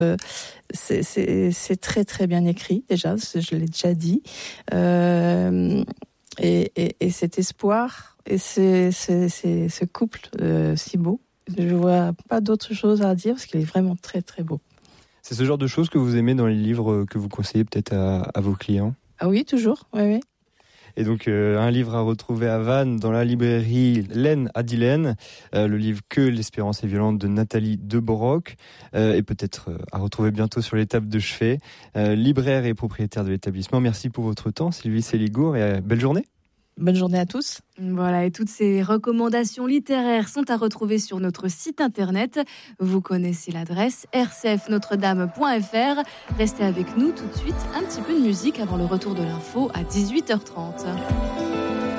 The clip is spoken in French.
C'est très très bien écrit déjà, je l'ai déjà dit, et cet espoir et ce couple si beau, je vois pas d'autre chose à dire parce qu'il est vraiment très très beau. C'est ce genre de choses que vous aimez dans les livres que vous conseillez peut-être à vos clients? Ah oui, toujours, oui. Et donc un livre à retrouver à Vannes dans la librairie Laine à Dillen, le livre Que l'espérance est violente de Nathalie Debroc, et peut-être à retrouver bientôt sur les tables de chevet. Libraire et propriétaire de l'établissement, merci pour votre temps Sylvie Séligour et belle journée. Bonne journée à tous. Voilà, et toutes ces recommandations littéraires sont à retrouver sur notre site internet. Vous connaissez l'adresse rcfnotredame.fr. Restez avec nous tout de suite, un petit peu de musique avant le retour de l'info à 18h30.